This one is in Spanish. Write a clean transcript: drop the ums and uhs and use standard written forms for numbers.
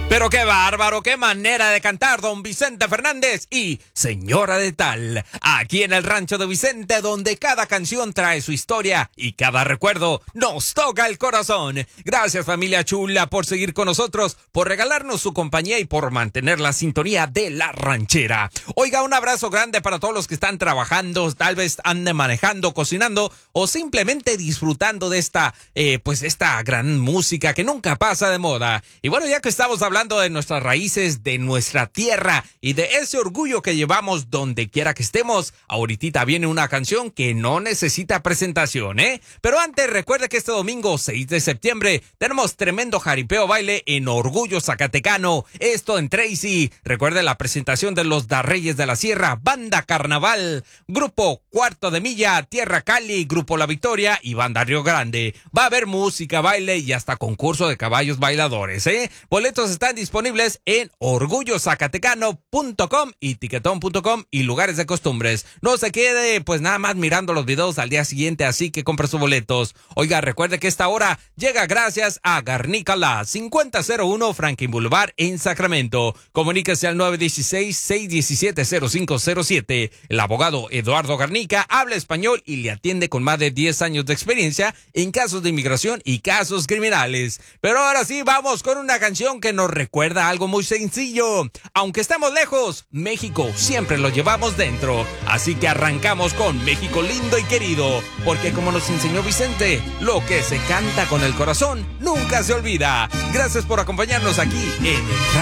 Pero qué bárbaro, qué manera de cantar don Vicente Fernández y Señora de Tal. Aquí en el rancho de Vicente, donde cada canción trae su historia y cada recuerdo nos toca el corazón. Gracias, familia chula, por seguir con nosotros, por regalarnos su compañía y por mantener la sintonía de la ranchera. Oiga, un abrazo grande para todos los que están trabajando, tal vez anden manejando, cocinando o simplemente disfrutando de esta gran música que nunca pasa de moda. Y bueno, ya que estamos hablando de nuestras raíces, de nuestra tierra y de ese orgullo que llevamos donde quiera que estemos, ahorita viene una canción que no necesita presentación, ¿eh? Pero antes, recuerde que este domingo 6 de septiembre tenemos tremendo jaripeo baile en Orgullo Zacatecano, esto en Tracy. Recuerde la presentación de los Darreyes de la Sierra, Banda Carnaval, Grupo Cuarto de Milla, Tierra Cali, Grupo La Victoria y Banda Río Grande. Va a haber música, baile y hasta concurso de caballos bailadores, ¿eh? Boletos están disponibles en orgullozacatecano.com y tiquetón.com y lugares de costumbres. No se quede pues nada más mirando los videos al día siguiente, así que compre sus boletos. Oiga, recuerde que esta hora llega gracias a Garnica La 5001 Franklin Boulevard en Sacramento. Comuníquese al 916-617-0507. El abogado Eduardo Garnica habla español y le atiende con más de 10 años de experiencia en casos de inmigración y casos criminales. Pero ahora sí, vamos con una canción que nos recuerda algo muy sencillo. Aunque estemos lejos, México siempre lo llevamos dentro. Así que arrancamos con México lindo y querido, porque como nos enseñó Vicente, lo que se canta con el corazón nunca se olvida. Gracias por acompañarnos aquí en el